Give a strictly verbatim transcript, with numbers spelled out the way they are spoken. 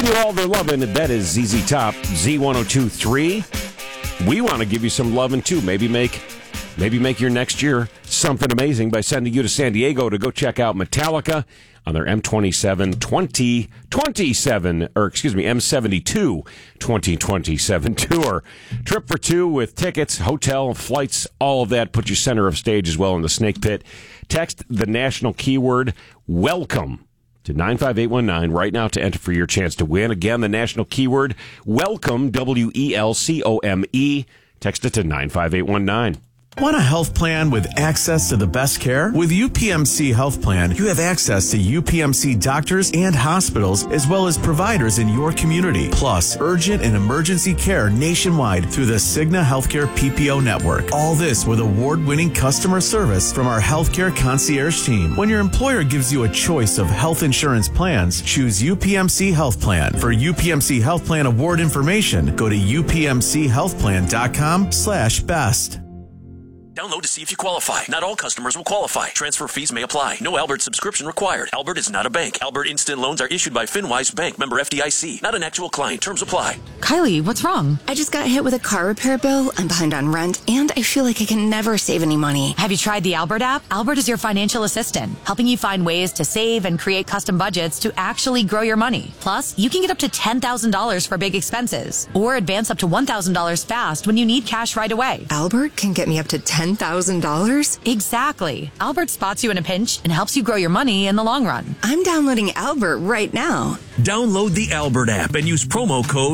you all their loving. That is Z Z Top, Z one oh two point three. We want to give you some loving, too. Maybe make maybe make your next year something amazing by sending you to San Diego to go check out Metallica on their M twenty-seven twenty twenty-seven, or excuse me, M seventy-two twenty twenty-seven tour. Trip for two with tickets, hotel, flights, all of that. Put you center of stage as well in the Snake Pit. Text the national keyword WELCOME to nine five eight one nine right now to enter for your chance to win. Again, the national keyword WELCOME, W E L C O M E. Text it to nine five eight one nine. Want a health plan with access to the best care? With U P M C Health Plan, you have access to U P M C doctors and hospitals, as well as providers in your community, plus urgent and emergency care nationwide through the Cigna Healthcare P P O network. All this with award-winning customer service from our healthcare concierge team. When your employer gives you a choice of health insurance plans, choose U P M C Health Plan. For U P M C Health Plan award information, go to U P M C health plan dot com slash best. Download to see if you qualify. Not all customers will qualify. Transfer fees may apply. No Albert subscription required. Albert is not a bank. Albert Instant Loans are issued by FinWise Bank, member F D I C. Not an actual client. Terms apply. Kylie, what's wrong? I just got hit with a car repair bill. I'm behind on rent, and I feel like I can never save any money. Have you tried the Albert app? Albert is your financial assistant, helping you find ways to save and create custom budgets to actually grow your money. Plus, you can get up to ten thousand dollars for big expenses, or advance up to one thousand dollars fast when you need cash right away. Albert can get me up to ten thousand dollars? Exactly. Albert spots you in a pinch and helps you grow your money in the long run. I'm downloading Albert right now. Download the Albert app and use promo code